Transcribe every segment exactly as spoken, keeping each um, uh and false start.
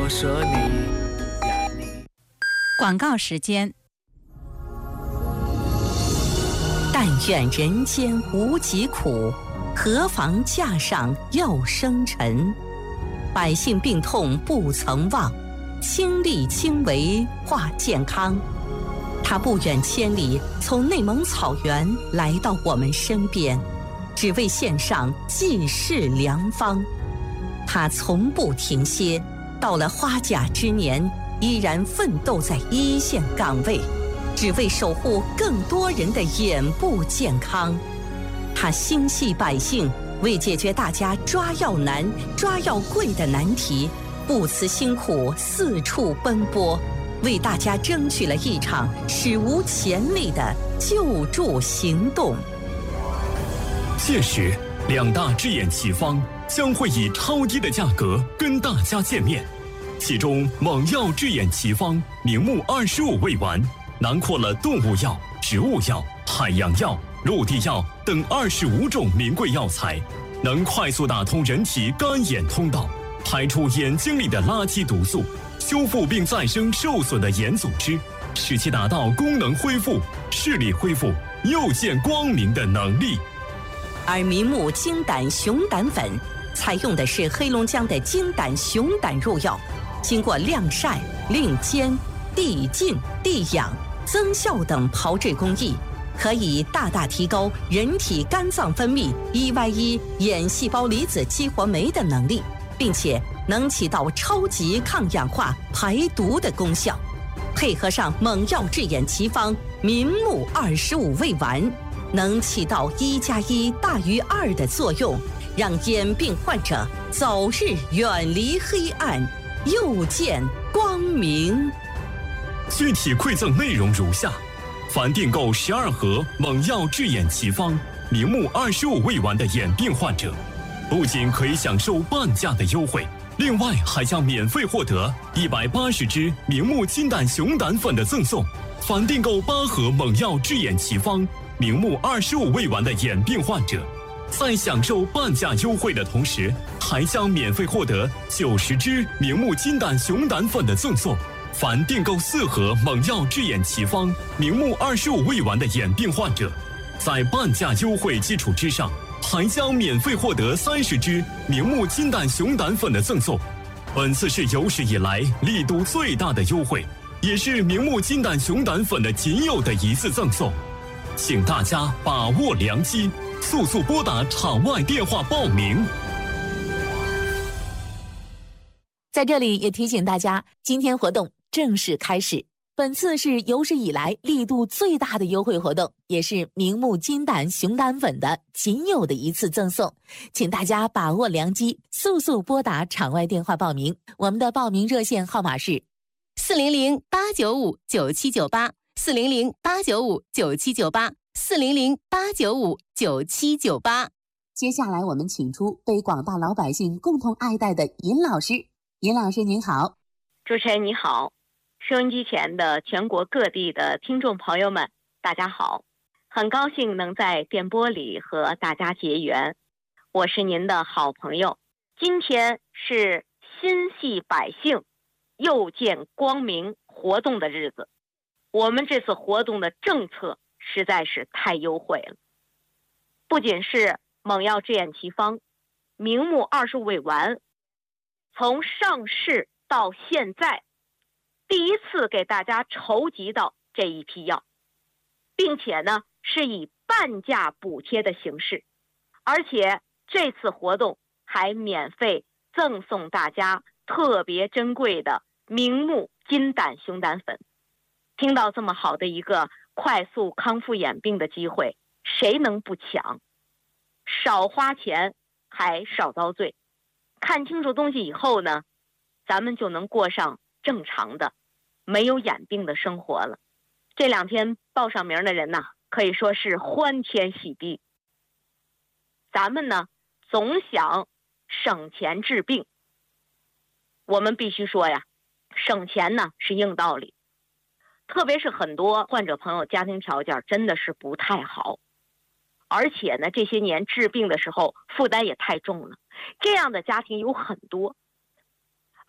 说你呀你。 广告时间。 但愿人间无疾苦，何妨架上药生尘。百姓病痛不曾忘，亲力亲为化健康。他不远千里从内蒙草原来到我们身边，只为献上济世良方。他从不停歇，到了花甲之年，依然奋斗在一线岗位，只为守护更多人的眼部健康。他心系百姓，为解决大家抓药难、抓药贵的难题，不辞辛苦四处奔波，为大家争取了一场史无前例的救助行动。 届时，两大制眼奇方将会以超低的价格跟大家见面。其中，猛药制眼奇方明目二十五味丸，囊括了动物药、植物药、海洋药、陆地药等二十五种名贵药材，能快速打通人体干眼通道，排出眼睛里的垃圾毒素，修复并再生受损的眼组织，使其达到功能恢复、视力恢复、又见光明的能力。 而明目金胆熊胆粉采用的是黑龙江的金胆熊胆入药，经过晾晒、令煎、地浸、地养、增效等炮制工艺，可以大大提高人体肝脏分泌 E Y 一 眼细胞离子激活酶的能力，并且能起到超级抗氧化排毒的功效。配合上猛药制眼奇方明目二十五味丸，能起到一加一大于二的作用，让眼病患者早日远离黑暗，又见光明。 具体馈赠内容如下：凡订购十二盒猛药制眼奇方明目二十五味丸的眼病患者，不仅可以享受半价的优惠，另外还将免费获得一百八十支明目金胆熊胆粉的赠送。凡订购八盒猛药制眼奇方明目二十五味丸的眼病患者，在享受半价优惠的同时，还将免费获得九十支明目金胆熊胆粉的赠送。凡订购四盒猛药制眼奇方明目二十五味丸的眼病患者，在半价优惠基础之上，还将免费获得三十支明目金胆熊胆粉的赠送。本次是有史以来力度最大的优惠，也是明目金胆熊胆粉的仅有的一次赠送，请大家把握良机，速速拨打场外电话报名。 在这里也提醒大家，今天活动正式开始。本次是有史以来力度最大的优惠活动，也是明目金胆熊胆粉的仅有的一次赠送，请大家把握良机，速速拨打场外电话报名。我们的报名热线号码是四零零八九五九七九八，四零零八九五九七九八，四零零八九五九七九八。接下来我们请出被广大老百姓共同爱戴的尹老师。尹老师您好。 主持人你好，收音机前的全国各地的听众朋友们大家好，很高兴能在电波里和大家结缘，我是您的好朋友。今天是心系百姓又见光明活动的日子，我们这次活动的政策实在是太优惠了，不仅是猛药制眼奇方明目二十五味丸，从上市到现在第一次给大家筹集到这一批药，并且呢是以半价补贴的形式，而且这次活动还免费赠送大家特别珍贵的明目金胆熊胆粉。听到这么好的一个快速康复眼病的机会，谁能不抢？少花钱还少遭罪，看清楚东西以后呢，咱们就能过上正常的没有眼病的生活了。这两天报上名的人呢，可以说是欢天喜地。咱们呢总想省钱治病，我们必须说呀，省钱呢是硬道理，特别是很多患者朋友家庭条件真的是不太好，而且呢这些年治病的时候负担也太重了，这样的家庭有很多。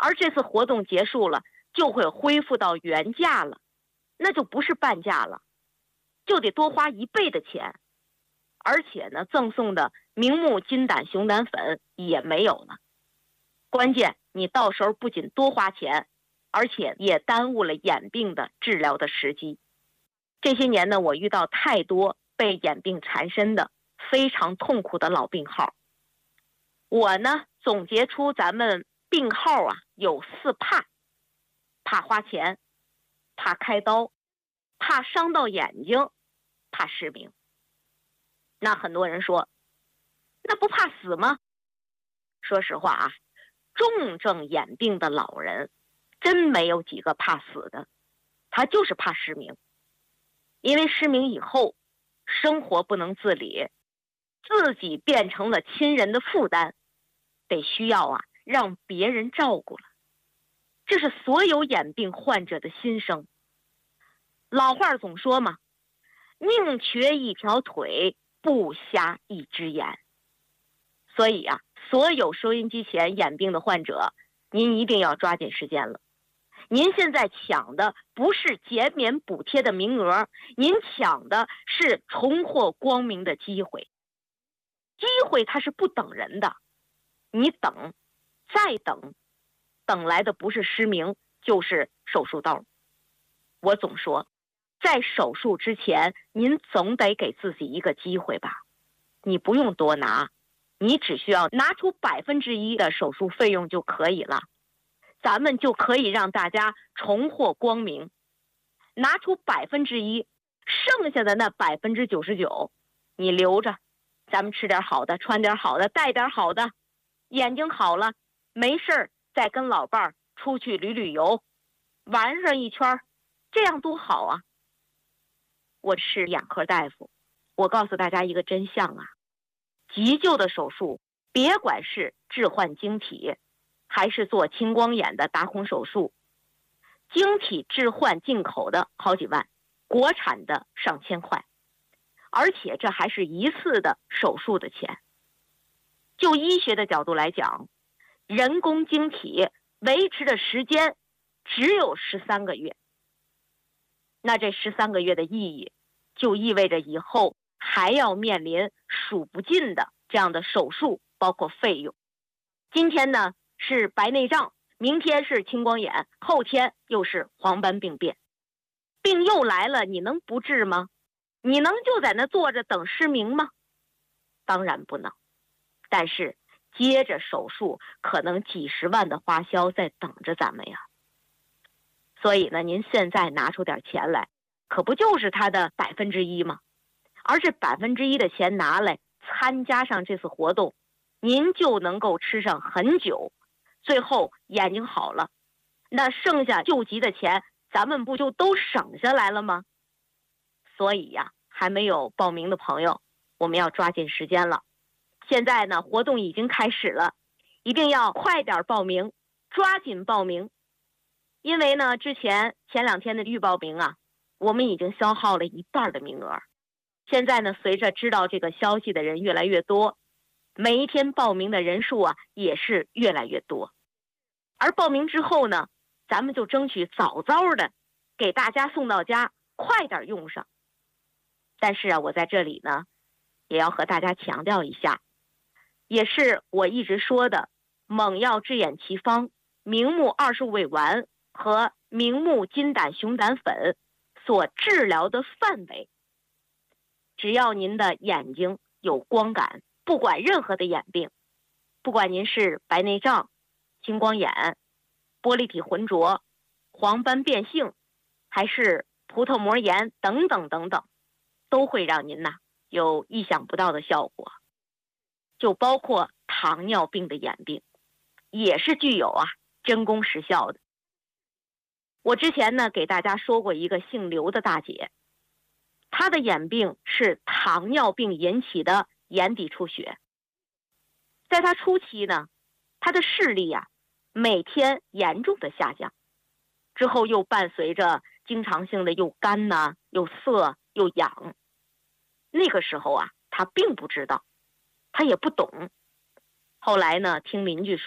而这次活动结束了，就会恢复到原价了，那就不是半价了，就得多花一倍的钱。而且呢，赠送的明目金胆熊胆粉也没有了。关键你到时候不仅多花钱，而且也耽误了眼病的治疗的时机。这些年呢，我遇到太多被眼病缠身的非常痛苦的老病号。我呢总结出咱们病号啊有四怕：怕花钱，怕开刀，怕伤到眼睛，怕失明。那很多人说，那不怕死吗？说实话啊，重症眼病的老人真没有几个怕死的，他就是怕失明。因为失明以后生活不能自理，自己变成了亲人的负担，得需要啊让别人照顾了。这是所有眼病患者的心声。老话总说嘛，宁缺一条腿，不瞎一只眼。所以啊，所有收音机前眼病的患者，您一定要抓紧时间了。您现在抢的不是减免补贴的名额，您抢的是重获光明的机会。机会它是不等人的，你等，再等，等来的不是失明，就是手术刀。我总说，在手术之前，您总得给自己一个机会吧。你不用多拿，你只需要拿出百分之一的手术费用就可以了。咱们就可以让大家重获光明，拿出百分之一，剩下的那百分之九十九，你留着，咱们吃点好的，穿点好的，带点好的，眼睛好了，没事再跟老伴儿出去旅旅游，玩上一圈，这样多好啊！我是眼科大夫，我告诉大家一个真相啊，急救的手术，别管是置换晶体，还是做青光眼的打孔手术，晶体置换进口的好几万，国产的上千块，而且这还是一次的手术的钱。就医学的角度来讲，人工晶体维持的时间只有十三个月，那这十三个月的意义，就意味着以后还要面临数不尽的这样的手术，包括费用。今天呢是白内障，明天是青光眼，后天又是黄斑病变，病又来了，你能不治吗？你能就在那坐着等失明吗？当然不能。但是接着手术，可能几十万的花销在等着咱们呀。所以呢，您现在拿出点钱来，可不就是它的百分之一吗？而这百分之一的钱拿来参加上这次活动，您就能够吃上很久。最后眼睛好了，那剩下救急的钱，咱们不就都省下来了吗？所以呀，还没有报名的朋友，我们要抓紧时间了。现在呢，活动已经开始了，一定要快点报名，抓紧报名。因为呢，之前前两天的预报名啊，我们已经消耗了一半的名额。现在呢，随着知道这个消息的人越来越多，每一天报名的人数啊也是越来越多。而报名之后呢，咱们就争取早早的给大家送到家，快点用上。但是啊，我在这里呢也要和大家强调一下，也是我一直说的猛药治眼奇方明目二十五味丸和明目金胆熊胆粉所治疗的范围。只要您的眼睛有光感，不管任何的眼病，不管您是白内障、青光眼、玻璃体浑浊、黄斑变性，还是葡萄膜炎等等等等，都会让您呐有意想不到的效果。就包括糖尿病的眼病，也是具有啊真功实效的。我之前呢给大家说过一个姓刘的大姐，她的眼病是糖尿病引起的眼底出血。在她初期呢，她的视力啊每天严重的下降，之后又伴随着经常性的又干呐、啊、又涩又痒。那个时候啊，她并不知道，她也不懂。后来呢，听邻居说，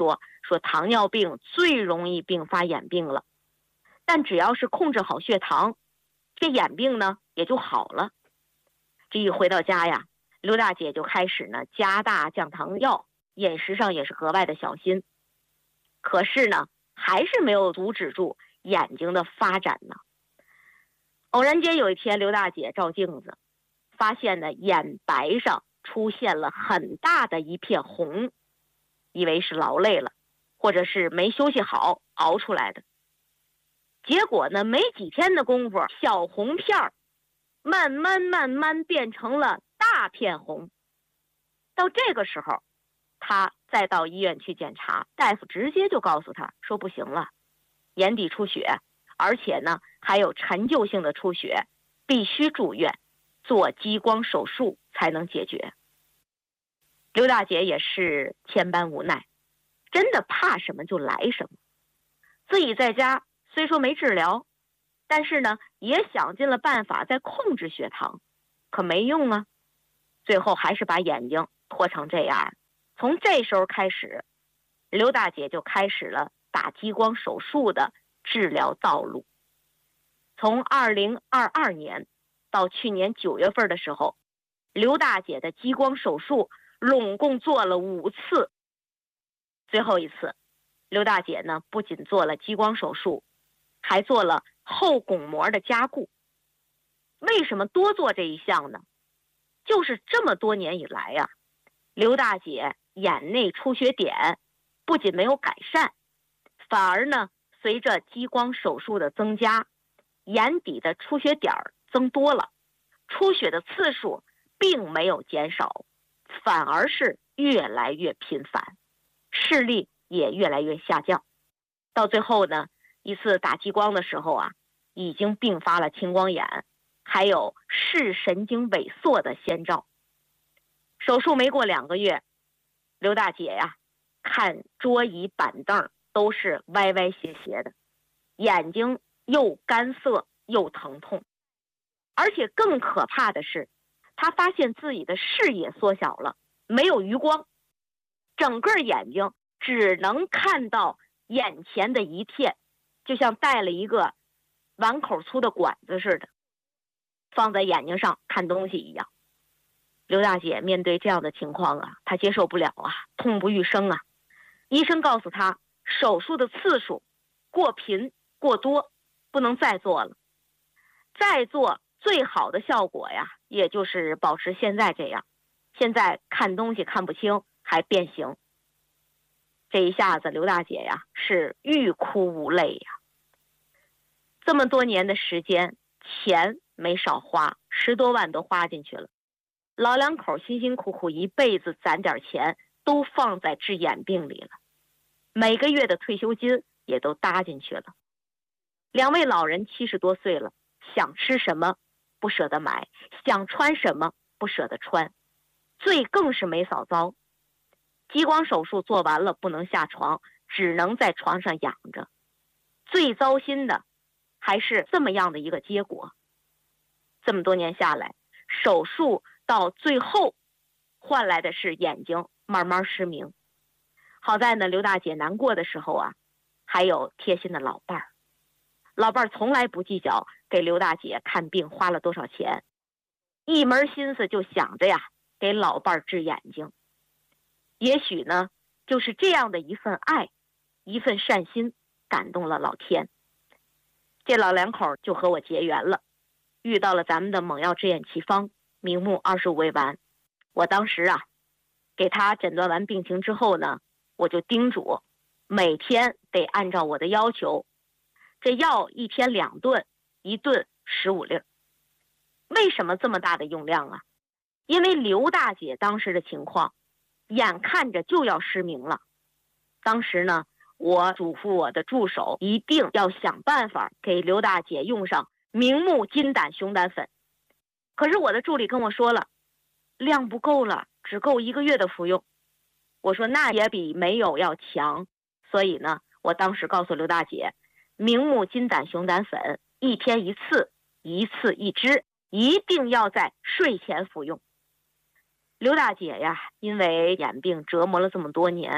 说糖尿病最容易并发眼病了，但只要是控制好血糖，这眼病呢也就好了。这一回到家呀，刘大姐就开始呢加大降糖药，饮食上也是格外的小心。可是呢，还是没有阻止住眼睛的发展呢。偶然间有一天，刘大姐照镜子，发现呢眼白上出现了很大的一片红，以为是劳累了，或者是没休息好熬出来的。结果呢，没几天的功夫，小红片儿慢慢慢慢变成了大片红。到这个时候，他再到医院去检查，大夫直接就告诉他说不行了，眼底出血，而且呢还有陈旧性的出血，必须住院做激光手术才能解决。刘大姐也是千般无奈，真的怕什么就来什么。自己在家虽说没治疗，但是呢也想尽了办法在控制血糖，可没用啊。最后还是把眼睛拖成这样。从这时候开始，刘大姐就开始了打激光手术的治疗道路。从二零二二年到去年九月份的时候，刘大姐的激光手术拢共做了五次。最后一次，刘大姐呢不仅做了激光手术，还做了后巩膜的加固。为什么多做这一项呢？就是这么多年以来呀、啊，刘大姐眼内出血点不仅没有改善，反而呢随着激光手术的增加，眼底的出血点增多了，出血的次数并没有减少，反而是越来越频繁，视力也越来越下降。到最后呢，一次打激光的时候啊，已经并发了青光眼，还有视神经萎缩的先兆。手术没过两个月，刘大姐呀，看桌椅板凳都是歪歪斜斜的，眼睛又干涩又疼痛。而且更可怕的是，她发现自己的视野缩小了，没有余光，整个眼睛只能看到眼前的一片，就像带了一个碗口粗的管子似的，放在眼睛上看东西一样。刘大姐面对这样的情况啊，她接受不了啊，痛不欲生啊。医生告诉她，手术的次数过频过多，不能再做了。再做最好的效果呀，也就是保持现在这样。现在看东西看不清，还变形。这一下子刘大姐呀是欲哭无泪呀。这么多年的时间，钱没少花，十多万都花进去了。老两口辛辛苦苦一辈子攒点钱都放在治眼病里了，每个月的退休金也都搭进去了。两位老人七十多岁了，想吃什么不舍得买，想穿什么不舍得穿，罪更是没少遭。激光手术做完了不能下床，只能在床上养着。最糟心的还是这么样的一个结果。这么多年下来，手术到最后换来的是眼睛慢慢失明。好在呢，刘大姐难过的时候啊，还有贴心的老伴儿。老伴儿从来不计较给刘大姐看病花了多少钱，一门心思就想着呀给老伴儿治眼睛。也许呢，就是这样的一份爱，一份善心，感动了老天。这老两口就和我结缘了，遇到了咱们的猛药治眼奇方明目二十五味丸。我当时啊，给他诊断完病情之后呢，我就叮嘱每天得按照我的要求，这药一天两顿，一顿十五粒。为什么这么大的用量啊？因为刘大姐当时的情况，眼看着就要失明了。当时呢，我嘱咐我的助手一定要想办法给刘大姐用上明目金胆熊胆粉。可是我的助理跟我说了，量不够了，只够一个月的服用。我说那也比没有要强。所以呢，我当时告诉刘大姐，明目金胆熊胆粉一天一次，一次一支，一定要在睡前服用。刘大姐呀，因为眼病折磨了这么多年，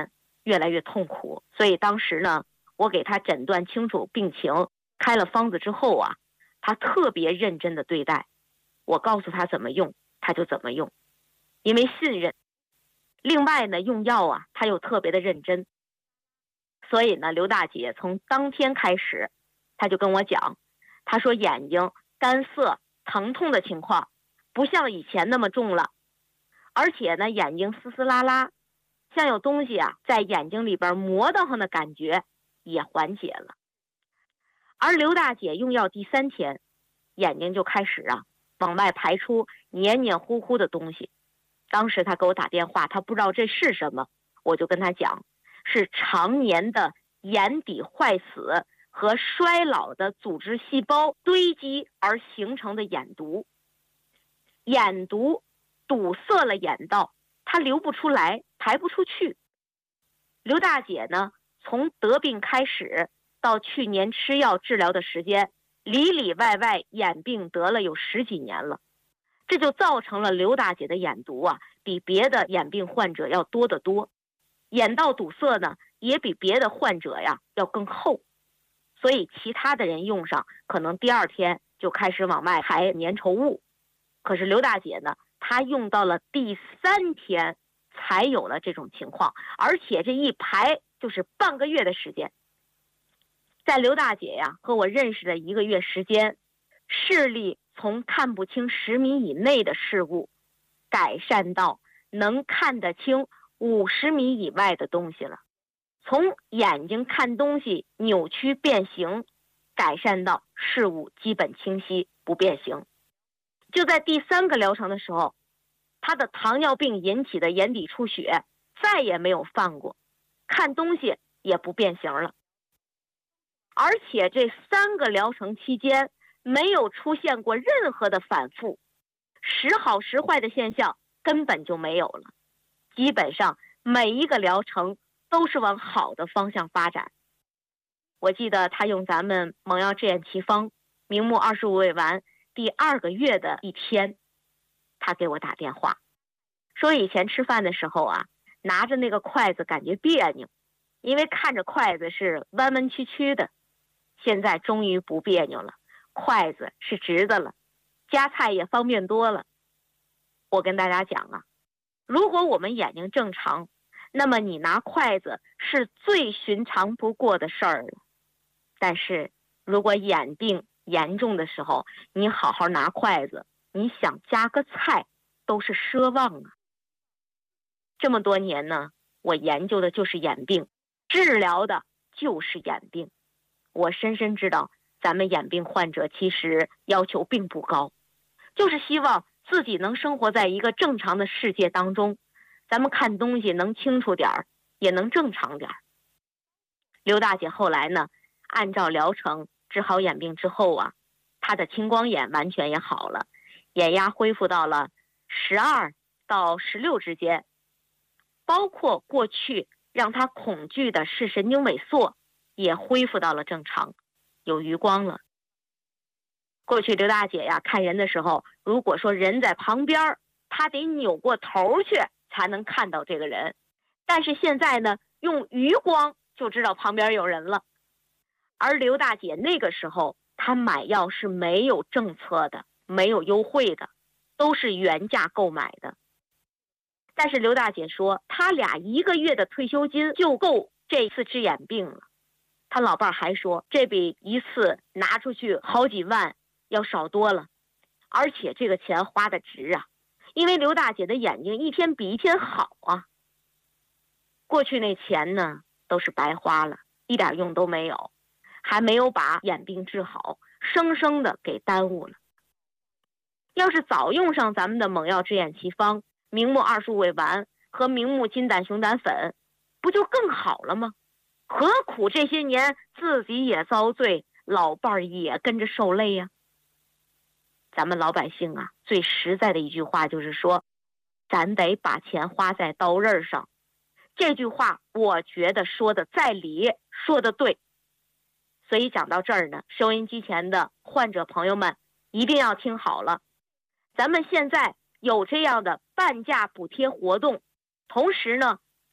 越来越痛苦。所以当时呢，我给他诊断清楚病情，开了方子之后啊，他特别认真的对待，我告诉他怎么用他就怎么用，因为信任。另外呢，用药啊他又特别的认真。所以呢，刘大姐从当天开始，她就跟我讲，她说眼睛干涩疼痛的情况不像以前那么重了，而且呢眼睛丝丝拉拉，像有东西啊在眼睛里边磨得慌的感觉也缓解了。而刘大姐用药第三天，眼睛就开始啊往外排出黏黏糊糊的东西。当时她给我打电话，她不知道这是什么，我就跟她讲，是常年的眼底坏死和衰老的组织细胞堆积而形成的眼毒。眼毒堵塞了眼道，它流不出来，排不出去。刘大姐呢，从得病开始到去年吃药治疗的时间，里里外外眼病得了有十几年了。这就造成了刘大姐的眼毒啊，比别的眼病患者要多得多。眼道堵塞呢，也比别的患者呀要更厚，所以其他的人用上，可能第二天就开始往外排粘稠物。可是刘大姐呢，她用到了第三天才有了这种情况，而且这一排就是半个月的时间。在刘大姐呀和我认识的一个月时间，视力从看不清十米以内的事物，改善到能看得清五十米以外的东西了。从眼睛看东西扭曲变形，改善到事物基本清晰不变形。就在第三个疗程的时候，他的糖尿病引起的眼底出血再也没有犯过，看东西也不变形了。而且这三个疗程期间没有出现过任何的反复，时好时坏的现象根本就没有了。基本上每一个疗程都是往好的方向发展。我记得他用咱们蒙药制眼奇方明目二十五味丸第二个月的一天，他给我打电话说，以前吃饭的时候啊，拿着那个筷子感觉别扭，因为看着筷子是弯弯曲曲的，现在终于不别扭了，筷子是直的了，夹菜也方便多了。我跟大家讲啊，如果我们眼睛正常，那么你拿筷子是最寻常不过的事儿了。但是如果眼病严重的时候，你好好拿筷子，你想夹个菜都是奢望啊。这么多年呢，我研究的就是眼病，治疗的就是眼病。我深深知道咱们眼病患者其实要求并不高，就是希望自己能生活在一个正常的世界当中，咱们看东西能清楚点儿，也能正常点儿。刘大姐后来呢，按照疗程治好眼病之后啊，她的青光眼完全也好了，眼压恢复到了十二到十六之间，包括过去让她恐惧的视神经萎缩也恢复到了正常，有余光了。过去刘大姐呀看人的时候，如果说人在旁边，她得扭过头去才能看到这个人，但是现在呢，用余光就知道旁边有人了。而刘大姐那个时候，她买药是没有政策的，没有优惠的，都是原价购买的。但是刘大姐说，她俩一个月的退休金就够这次治眼病了。她老伴还说，这比一次拿出去好几万要少多了，而且这个钱花的值啊，因为刘大姐的眼睛一天比一天好啊。过去那钱呢，都是白花了，一点用都没有，还没有把眼病治好，生生的给耽误了。要是早用上咱们的蒙药治眼奇方明目二十五味丸和明目金胆熊胆粉，不就更好了吗？何苦这些年自己也遭罪，老伴儿也跟着受累呀？咱们老百姓啊，最实在的一句话就是说，咱得把钱花在刀刃上。这句话我觉得说的在理，说的对。所以讲到这儿呢，收音机前的患者朋友们一定要听好了，咱们现在有这样的半价补贴活动，同时呢，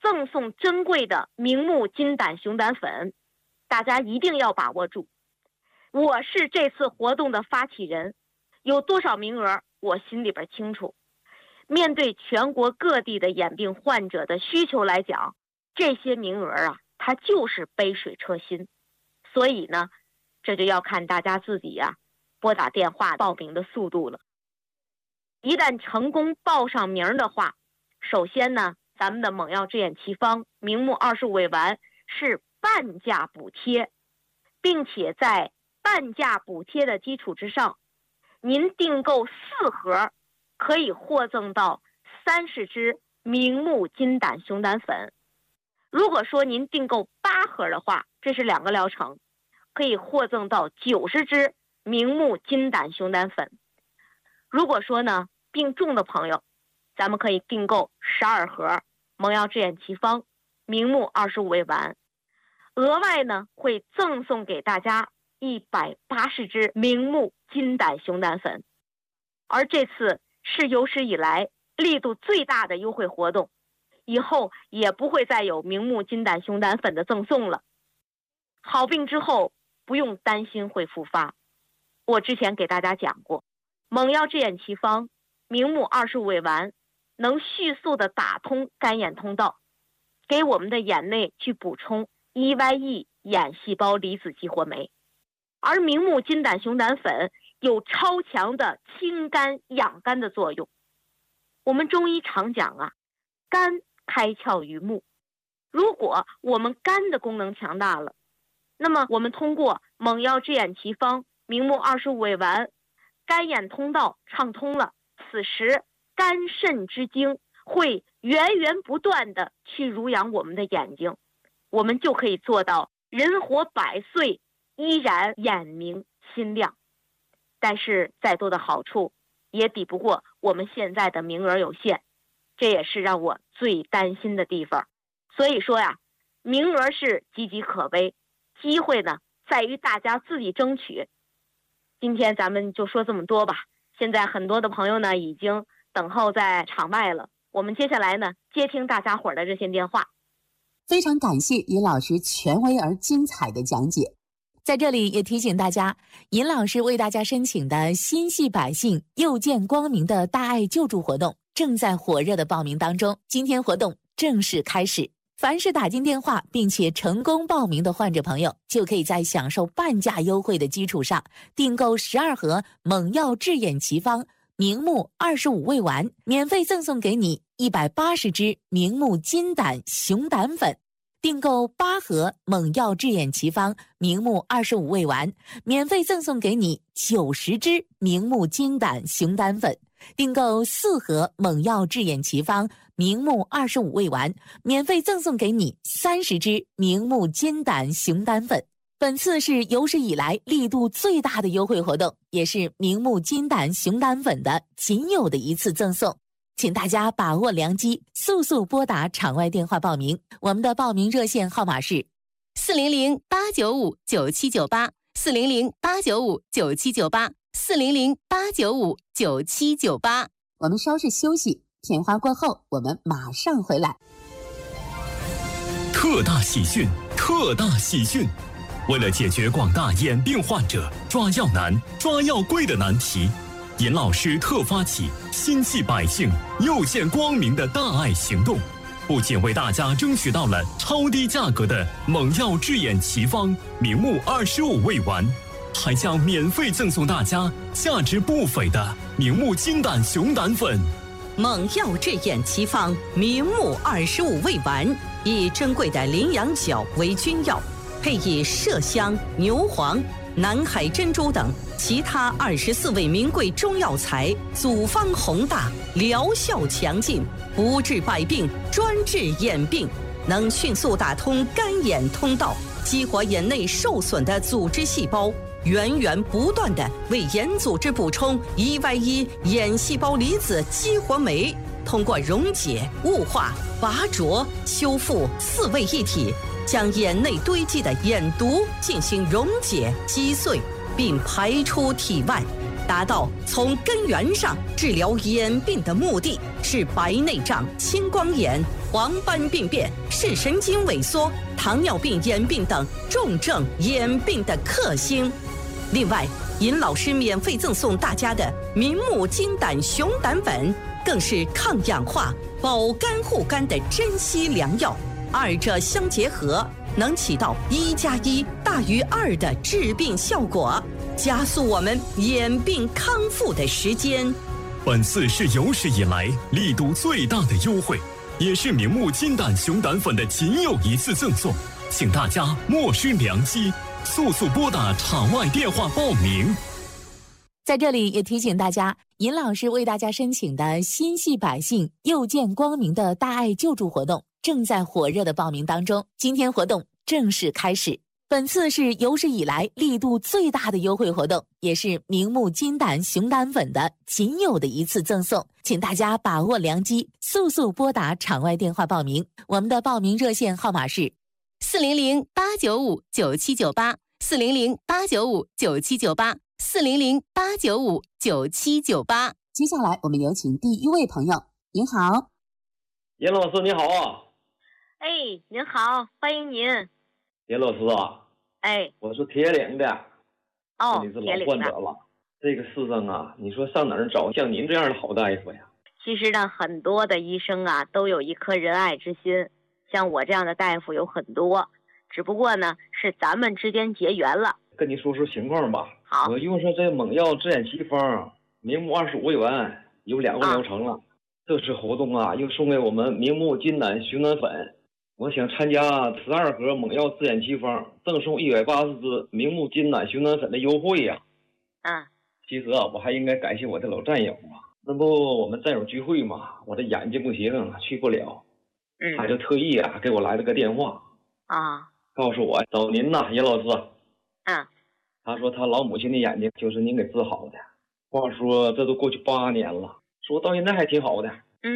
赠送珍贵的明目金胆熊胆粉，大家一定要把握住。我是这次活动的发起人，有多少名额我心里边清楚。面对全国各地的眼病患者的需求来讲，这些名额啊，它就是杯水车薪。所以呢，这就要看大家自己呀、啊，拨打电话报名的速度了。一旦成功报上名的话，首先呢，咱们的猛药治眼奇方明目二十五味丸是半价补贴，并且在半价补贴的基础之上，您订购四盒可以获赠到三十支明目金胆熊胆粉。如果说您订购八盒的话，这是两个疗程，可以获赠到九十支明目金胆熊胆粉。如果说呢病重的朋友，咱们可以订购十二盒猛药治眼奇方明目二十五味丸，额外呢会赠送给大家一百八十支明目金胆熊胆粉。而这次是有史以来力度最大的优惠活动，以后也不会再有明目金胆熊胆粉的赠送了。好病之后不用担心会复发。我之前给大家讲过，猛药治眼奇方明目二十五味丸能迅速的打通干眼通道，给我们的眼内去补充 E Y E 眼细胞离子激活酶。而明目金胆熊胆粉有超强的清肝养肝的作用。我们中医常讲啊，肝开窍于目，如果我们肝的功能强大了，那么我们通过猛药治眼奇方明目二十五味丸，肝眼通道畅通了，此时肝肾之精会源源不断的去濡养我们的眼睛，我们就可以做到人活百岁依然眼明心亮。但是再多的好处也抵不过我们现在的名额有限，这也是让我最担心的地方。所以说呀，名额是岌岌可危，机会呢在于大家自己争取。今天咱们就说这么多吧，现在很多的朋友呢已经等候在场外了，我们接下来呢接听大家伙的热线电话。 非常感谢尹老师权威而精彩的讲解。在这里也提醒大家，尹老师为大家申请的心系百姓又见光明的大爱救助活动正在火热的报名当中，今天活动正式开始。凡是打进电话并且成功报名的患者朋友，就可以在享受半价优惠的基础上，订购十二盒猛药治眼奇方明目二十五味丸，免费赠送给你一百八十支明目金胆熊胆粉。订购八盒猛药治眼奇方明目二十五味丸，免费赠送给你九十支明目金胆熊胆粉。订购四盒猛药治眼奇方明目二十五味丸，免费赠送给你三十支明目金胆熊胆粉。本次是有史以来力度最大的优惠活动，也是明目金胆熊胆粉的仅有的一次赠送。请大家把握良机，速速拨打场外电话报名。我们的报名热线号码是四零零八九五九七九八，四零零八九五九七九八，四零零八九五九七九八。 我们稍事休息，片花过后，我们马上回来。 特大喜讯，特大喜讯！为了解决广大眼病患者抓药难、抓药贵的难题，尹老师特发起心系百姓又见光明的大爱行动，不仅为大家争取到了超低价格的猛药治眼奇方明目二十五味丸，还将免费赠送大家价值不菲的明目金胆熊胆粉。 猛药治眼奇方明目二十五味丸，以珍贵的羚羊角为君药，配以麝香、牛黄、南海珍珠等其他二十四味名贵中药材，组方宏大，疗效强劲，不治百病，专治眼病，能迅速打通干眼通道，激活眼内受损的组织细胞，源源不断地为眼组织补充 E Y E 眼细胞离子激活酶，通过溶解、雾化、拔浊、修复四位一体，将眼内堆积的眼毒进行溶解击碎，并排出体外，达到从根源上治疗眼病的目的，是白内障、青光眼、 黄斑病变、视神经萎缩、糖尿病眼病等重症眼病的克星。另外，尹老师免费赠送大家的明目金胆熊胆粉，更是抗氧化、保肝护肝的珍稀良药，二者相结合，能起到一加一大于二的治病效果，加速我们眼病康复的时间。 本次是有史以来力度最大的优惠，也是明目金胆熊胆粉的仅有一次赠送，请大家莫失良机，速速拨打场外电话报名。 在这里也提醒大家，尹老师为大家申请的心系百姓又见光明的大爱救助活动正在火热的报名当中，今天活动正式开始。本次是有史以来力度最大的优惠活动，也是明目金胆熊胆粉的仅有的一次赠送，请大家把握良机，速速拨打场外电话报名。我们的报名热线号码是四零零八九五九七九八，四零零八九五九七九八，四零零八九五九七九八。 接下来我们有请第一位朋友。您好， 严老师你好啊。 哎，您好，欢迎您。 严老师啊， 哎， 我是铁岭的。 哦， 你是老患者了。这个世上啊，你说上哪儿找像您这样的好大夫呀？ 其实呢，很多的医生啊都有一颗仁爱之心，像我这样的大夫有很多，只不过呢是咱们之间结缘了。 跟你说说情况吧。 好， 我用上这猛药治眼奇方，明目二十五元，有两个疗程了。啊、这次活动啊，又送给我们明目金胆熊胆粉。我想参加十二盒猛药治眼奇方，赠送一百八十支明目金胆熊胆粉的优惠呀、 啊。嗯。 其实啊，我还应该感谢我的老战友啊。那不我们战友聚会嘛，我的眼睛不行，去不了。 嗯。 他就特意啊给我来了个电话。 啊。 告诉我找您呐，严老师。 嗯。 他说他老母亲的眼睛就是您给治好的。话说这都过去八年了，说到现在还挺好的。